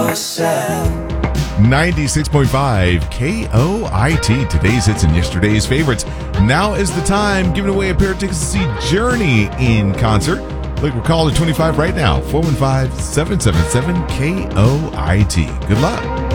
yourself. 96.5 KOIT, today's hits and yesterday's favorites. Now is the time, giving away a pair of tickets to see Journey in concert. Look, we're calling 25 right now, 415-777-KOIT. Good luck.